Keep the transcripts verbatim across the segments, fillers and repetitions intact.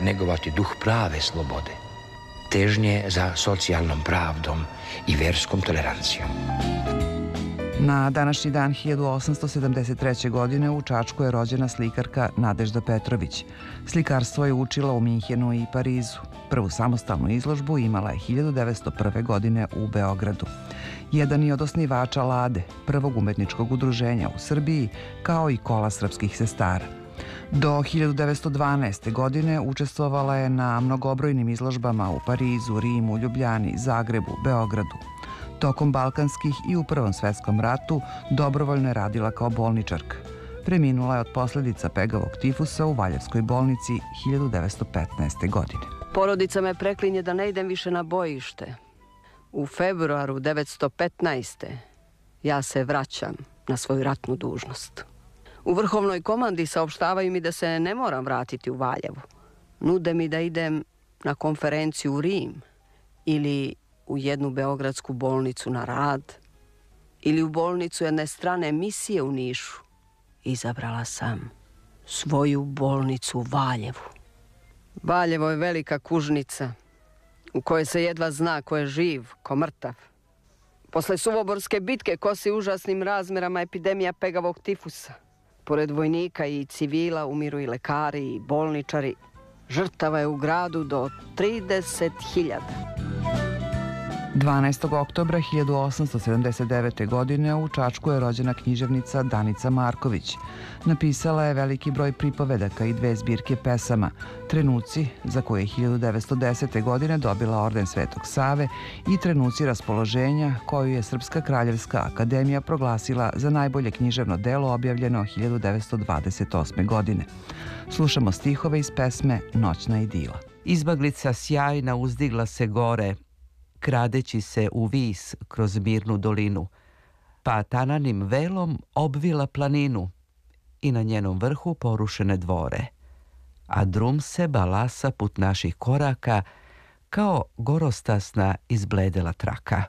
negovati duh prave slobode, težnje za socijalnom pravdom i verskom tolerancijom. Na današnji dan hiljadu osamsto sedamdeset treće. godine u Čačku je rođena slikarka Nadežda Petrović. Slikarstvo je učila u Minhenu i Parizu. Prvu samostalnu izložbu imala je hiljadu devetsto prve. godine u Beogradu. Jedan je od osnivača Lade, prvog umetničkog udruženja u Srbiji, kao i Kola srpskih sestara. Do hiljadu devetsto dvanaeste. godine učestvovala je na mnogobrojnim izložbama u Parizu, Rimu, Ljubljani, Zagrebu, Beogradu. Tokom balkanskih i u Prvom svetskom ratu dobrovoljno je radila kao bolničarka. Preminula je od posljedica pegavog tifusa u Valjevskoj bolnici hiljadu devetsto petnaeste. godine. Porodica me preklinje da ne idem više na bojište. U februaru devetsto petnaeste. ja se vraćam na svoju ratnu dužnost. U vrhovnoj komandi saopštavaju mi da se ne moram vratiti u Valjevu. Nude mi da idem na konferenciju u Rim ili u jednu beogradsku bolnicu na rad ili u bolnicu jedne strane misije u Nišu. Izabrala sam svoju bolnicu u Valjevu. Valjevo je velika kužnica u kojoj se jedva zna ko je živ, ko mrtav. Posle Suvoborske bitke kosi užasnim razmerama epidemija pegavog tifusa. Pored vojnika i civila umiru i lekari i bolničari. Žrtava je u gradu do trideset hiljada. dvanaestog oktobra hiljadu osamsto sedamdeset devete. godine u Čačku je rođena književnica Danica Marković. Napisala je veliki broj pripovedaka i dve zbirke pesama, Trenuci, za koje je hiljadu devetsto desete. godine dobila orden Svetog Save, i Trenuci raspoloženja, koju je Srpska kraljevska akademija proglasila za najbolje književno delo objavljeno hiljadu devetsto dvadeset osme. godine. Slušamo stihove iz pesme Noćna idila. Izmaglica sjajna uzdigla se gore, kradeći se u vis kroz mirnu dolinu, pa tananim velom obvila planinu i na njenom vrhu porušene dvore. A drum se balasa put naših koraka, kao gorostasna izbledela traka.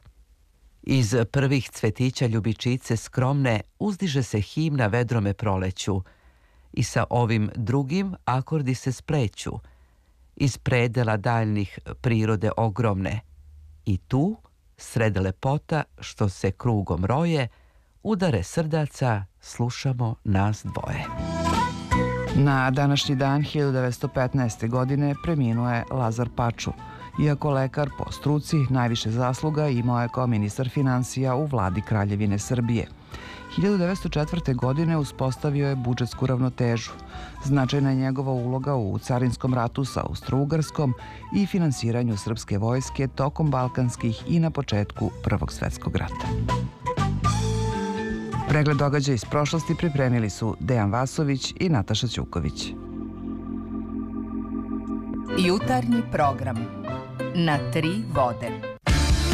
Iz prvih cvetića ljubičice skromne uzdiže se himna vedrome proleću i sa ovim drugim akordi se spleću iz predela daljnih prirode ogromne. I tu, sred lepota što se krugom roje, udare srdaca slušamo nas dvoje. Na današnji dan hiljadu devetsto petnaeste. godine preminuo je Lazar Paču. Iako lekar po struci, najviše zasluga imao je kao ministar finansija u vladi Kraljevine Srbije. hiljadu devetsto četvrte. godine uspostavio je budžetsku ravnotežu. Značajna je njegova uloga u carinskom ratu sa Austro-Ugarskom i finansiranju srpske vojske tokom balkanskih i na početku Prvog svjetskog rata. Pregled događaja iz prošlosti pripremili su Dejan Vasović i Nataša Ćuković. Jutarnji program na tri vode.